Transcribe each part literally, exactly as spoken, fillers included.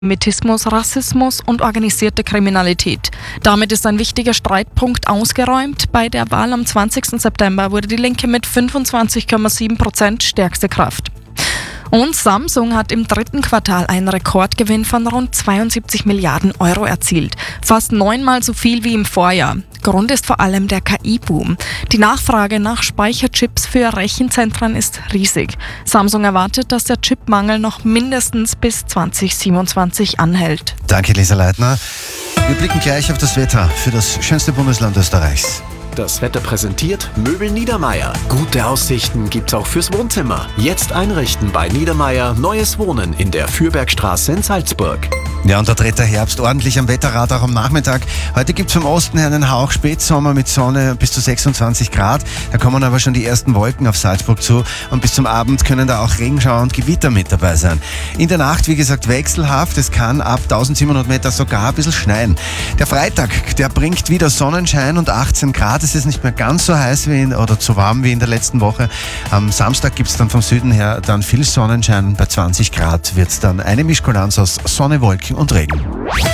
Antisemitismus, Rassismus und organisierte Kriminalität. Damit ist ein wichtiger Streitpunkt ausgeräumt. Bei der Wahl am zwanzigsten September wurde die Linke mit fünfundzwanzig Komma sieben Prozent stärkste Kraft. Und Samsung hat im dritten Quartal einen Rekordgewinn von rund zweiundsiebzig Milliarden Euro erzielt. Fast neunmal so viel wie im Vorjahr. Grund ist vor allem der K I-Boom. Die Nachfrage nach Speicherchips für Rechenzentren ist riesig. Samsung erwartet, dass der Chipmangel noch mindestens bis zwanzig siebenundzwanzig anhält. Danke, Lisa Leitner. Wir blicken gleich auf das Wetter für das schönste Bundesland Österreichs. Das Wetter präsentiert Möbel Niedermeyer. Gute Aussichten gibt's auch fürs Wohnzimmer. Jetzt einrichten bei Niedermeyer neues Wohnen in der Fürbergstraße in Salzburg. Ja, und da dreht der Herbst ordentlich am Wetterrad auch am Nachmittag. Heute gibt's vom Osten her einen Hauch Spätsommer mit Sonne bis zu sechsundzwanzig Grad. Da kommen aber schon die ersten Wolken auf Salzburg zu und bis zum Abend können da auch Regenschauer und Gewitter mit dabei sein. In der Nacht, wie gesagt, wechselhaft. Es kann ab eintausendsiebenhundert Meter sogar ein bisschen schneien. Der Freitag, der bringt wieder Sonnenschein und achtzehn Grad. Es ist nicht mehr ganz so heiß wie in, oder zu warm wie in der letzten Woche. Am Samstag gibt's dann vom Süden her dann viel Sonnenschein. Bei zwanzig Grad wird's dann eine Mischkulanz aus Sonne, Wolken und Regen.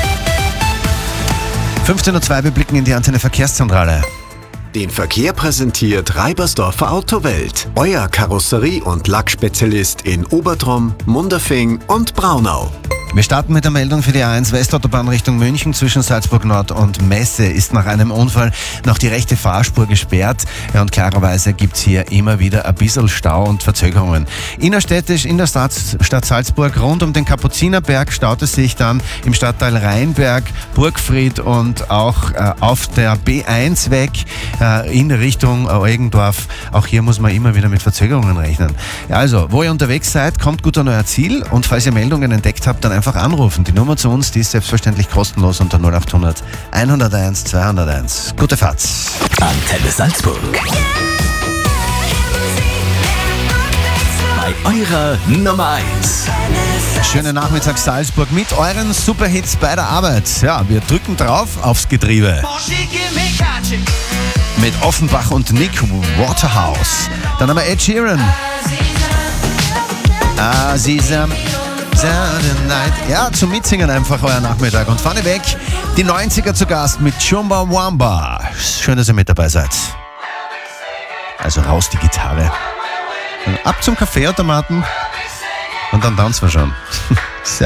fünfzehn Uhr zwei, wir blicken in die Antenne Verkehrszentrale. Den Verkehr präsentiert Reibersdorfer Autowelt. Euer Karosserie- und Lackspezialist in Obertrom, Munderfing und Braunau. Wir starten mit der Meldung für die A eins Westautobahn Richtung München zwischen Salzburg Nord und Messe ist nach einem Unfall noch die rechte Fahrspur gesperrt. Ja, und klarerweise gibt's hier immer wieder ein bisschen Stau und Verzögerungen. Innerstädtisch in der Stadt, Stadt Salzburg rund um den Kapuzinerberg staut es sich dann im Stadtteil Rheinberg, Burgfried und auch äh, auf der B eins weg äh, in Richtung Eugendorf. Auch hier muss man immer wieder mit Verzögerungen rechnen. Ja, also, wo ihr unterwegs seid, kommt gut an euer Ziel und falls ihr Meldungen entdeckt habt, dann einfach anrufen. Die Nummer zu uns, die ist selbstverständlich kostenlos unter null acht hundert hunderteins zweihunderteins. Gute Fahrt. Antenne Salzburg. Bei eurer Nummer eins. Schönen Nachmittag Salzburg mit euren Superhits bei der Arbeit. Ja, wir drücken drauf aufs Getriebe. Mit Offenbach und Nick Waterhouse. Dann haben wir Ed Sheeran. Aziza. Ja, zum Mitsingen einfach euer Nachmittag. Und vorneweg die neunziger zu Gast mit Chumbawamba. Schön, dass ihr mit dabei seid. Also raus die Gitarre. Ab zum Kaffeeautomaten und dann tanzen wir schon.